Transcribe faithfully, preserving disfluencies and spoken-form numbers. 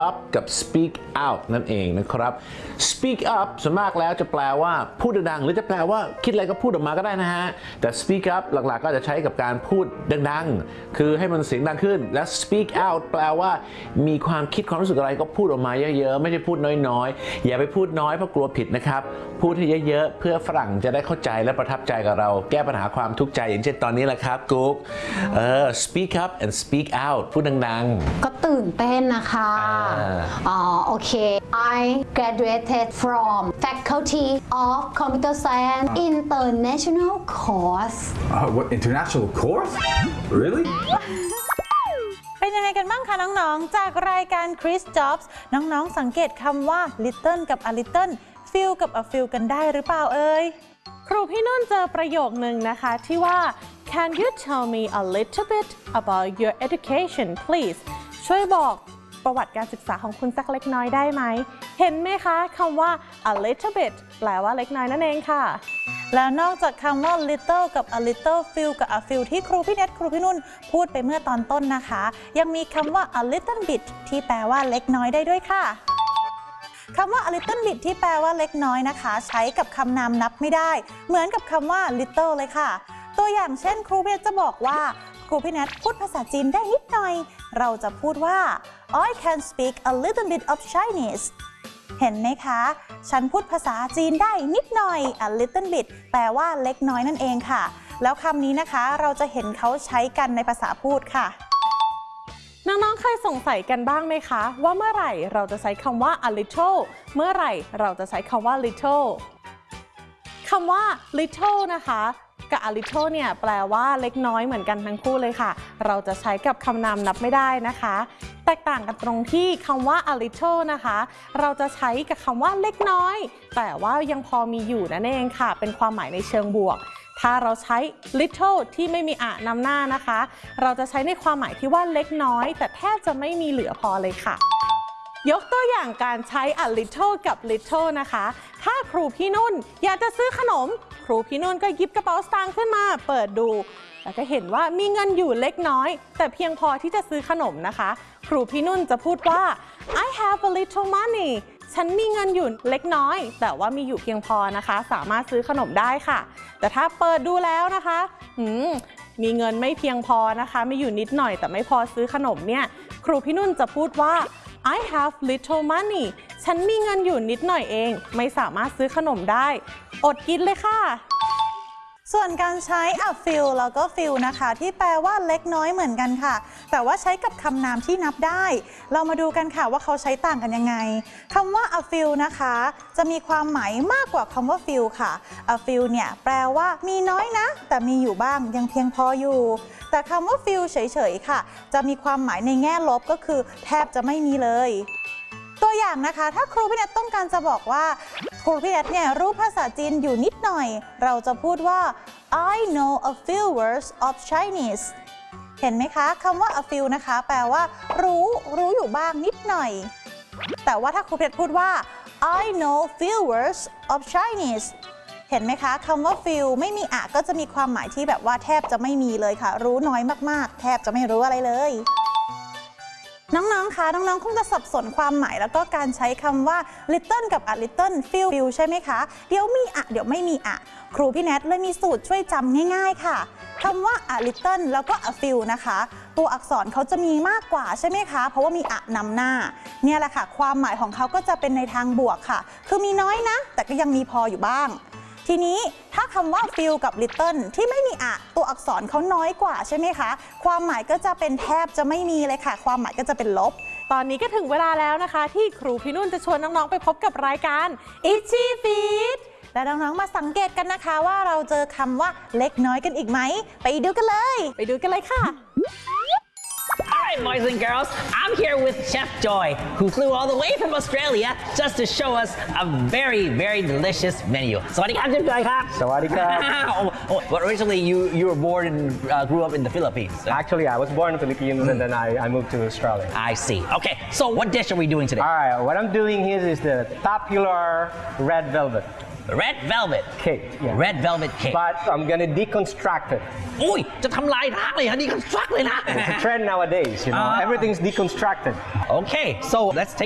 up กับ speak out นั่นเองนะครับ speak up ส่วนมากแล้วจะแปลว่าพูดดังๆหรือจะแปลว่าคิดอะไรก็พูดออกมาก็ได้นะฮะแต่ speak up หลักๆก็จะใช้กับการพูดดังๆคือให้มันเสียงดังขึ้นและ speak out แปลว่ามีความคิดความรู้สึกอะไรก็พูดออกมาเยอะๆไม่ใช่พูดน้อยๆอย่าไปพูดน้อยเพราะกลัวผิดนะครับพูดให้เยอะๆเพื่อฝรั่งจะได้เข้าใจและประทับใจกับเราแก้ปัญหาความทุกข์ใจอย่างเช่นตอนนี้แหละครับกุ๊กเออ speak up and speak out พูดดังๆก็ตื่นเต้นนะคะอ๋อโอเค I graduated from Faculty of Computer Science International Course uh, what international course really เป็นยังไงกันบ้างคะน้องๆจากรายการ Chris Jobs น้องๆสังเกตคำว่า little กับ a little feel กับ a feel กันได้หรือเปล่าเอ่ยครูพี่นุ่นเจอประโยคนึงนะคะที่ว่า Can you tell me a little bit about your education please ช่วยบอกประวัติการศึกษาของคุณสักเล็กน้อยได้ไหมเห็นไหมคะคำว่า a little bit แปลว่าเล็กน้อยนั่นเองค่ะแล้วนอกจากคำว่า little กับ a little feel กับ a feel ที่ครูพี่เน็ตครูพี่นุ่นพูดไปเมื่อตอนต้นนะคะยังมีคำว่า a little bit ที่แปลว่าเล็กน้อยได้ด้วยค่ะคำว่า a little bit ที่แปลว่าเล็กน้อยนะคะใช้กับคำนามนับไม่ได้เหมือนกับคำว่า little เลยค่ะตัวอย่างเช่นครูพี่เน็ตจะบอกว่าครูพี่เน็ตพูดภาษาจีนได้นิดหน่อยเราจะพูดว่า I can speak a little bit of Chinese เห็นไหมคะฉันพูดภาษาจีนได้นิดหน่อย a little bit แปลว่าเล็กน้อยนั่นเองค่ะแล้วคำนี้นะคะเราจะเห็นเขาใช้กันในภาษาพูดค่ะน้องๆเคยสงสัยกันบ้างไหมคะว่าเมื่อไหร่เราจะใช้คำว่า a little เมื่อไหร่เราจะใช้คำว่า little คำว่า little นะคะกับ a little เนี่ยแปลว่าเล็กน้อยเหมือนกันทั้งคู่เลยค่ะเราจะใช้กับคำนามนับไม่ได้นะคะแตกต่างกันตรงที่คำว่า a little นะคะเราจะใช้กับคำว่าเล็กน้อยแต่ว่ายังพอมีอยู่นั่นเองค่ะเป็นความหมายในเชิงบวกถ้าเราใช้ little ที่ไม่มีอะนำหน้านะคะเราจะใช้ในความหมายที่ว่าเล็กน้อยแต่แทบจะไม่มีเหลือพอเลยค่ะยกตัวอย่างการใช้ a little กับ little นะคะถ้าครูพี่นุ่นอยากจะซื้อขนมครูพี่นุ่นก็หยิบกระเป๋าสตางค์ขึ้นมาเปิดดูแล้วก็เห็นว่ามีเงินอยู่เล็กน้อยแต่เพียงพอที่จะซื้อขนมนะคะครูพี่นุ่นจะพูดว่า I have a little money ฉันมีเงินอยู่เล็กน้อยแต่ว่ามีอยู่เพียงพอนะคะสามารถซื้อขนมได้ค่ะแต่ถ้าเปิดดูแล้วนะคะหืมมีเงินไม่เพียงพอนะคะมีอยู่นิดหน่อยแต่ไม่พอซื้อขนมเนี่ยครูพี่นุ่นจะพูดว่า I have little money ฉันมีเงินอยู่นิดหน่อยเองไม่สามารถซื้อขนมได้อดกินเลยค่ะส่วนการใช้ a few แล้วก็ few นะคะที่แปลว่าเล็กน้อยเหมือนกันค่ะแต่ว่าใช้กับคำนามที่นับได้เรามาดูกันค่ะว่าเขาใช้ต่างกันยังไงคำว่า a few นะคะจะมีความหมายมากกว่าคำว่า few ค่ะ a few เนี่ยแปลว่ามีน้อยนะแต่มีอยู่บ้างยังเพียงพออยู่แต่คำว่า few เฉยๆค่ะจะมีความหมายในแง่ลบก็คือแทบจะไม่มีเลยตัวอย่างนะคะถ้าครูพี่เน็ตต้องการจะบอกว่าครูพี่เน็ตเนี่ยรู้ภาษาจีนอยู่นิดหน่อยเราจะพูดว่า I know a few words of Chinese เห็นไหมคะคำว่า a few นะคะแปลว่ารู้รู้อยู่บ้างนิดหน่อยแต่ว่าถ้าครูพี่เน็ตพูดว่า I know few words of Chinese เห็นไหมคะคำว่า few ไม่มีอะก็จะมีความหมายที่แบบว่าแทบจะไม่มีเลยค่ะรู้น้อยมากๆแทบจะไม่รู้อะไรเลยน้องๆ คะ น้องๆ คงจะสับสนความหมายแล้วก็การใช้คำว่า little กับ a little feel feel ใช่ไหมคะ เดี๋ยวมีอะเดี๋ยวไม่มีอะครูพี่แนทเลยมีสูตรช่วยจำง่ายๆ ค่ะคำว่า a little แล้วก็ a feel นะคะตัวอักษรเขาจะมีมากกว่าใช่ไหมคะเพราะว่ามีอะนำหน้าเนี่ยแหละค่ะความหมายของเขาก็จะเป็นในทางบวกค่ะคือมีน้อยนะแต่ก็ยังมีพออยู่บ้างทีนี้ถ้าคำว่า feel กับ little ที่ไม่มีอะตัวอักษรเขาน้อยกว่าใช่ไหมคะความหมายก็จะเป็นแทบจะไม่มีเลยค่ะความหมายก็จะเป็นลบตอนนี้ก็ถึงเวลาแล้วนะคะที่ครูพี่นุ่นจะชวนน้องๆไปพบกับรายการ Itchy Feet และน้องๆมาสังเกตกันนะคะว่าเราเจอคำว่าเล็กน้อยกันอีกไหมไปดูกันเลยไปดูกันเลยค่ะ Alright, boys and girls, I'm here with Chef Joy, who flew all the way from Australia just to show us a very, very delicious menu. Sawadee krap, Chef Joy krap. Sawadee krap. oh, oh, but originally you you were born and uh, grew up in the Philippines. Actually, I was born in the Philippines mm. and then I, I moved to Australia. I see. Okay, so what dish are we doing today? Alright, what I'm doing here is the popular red velvet. red velvet Cake, yeah. red velvet cake But I'm gonna deconstruct it. อุ้ยจะทำลายล้างเลยฮะนี่ก็สตรักเลยนะ It's a trend nowadays, you know. Ah. Everything's deconstructed. Okay, so let's take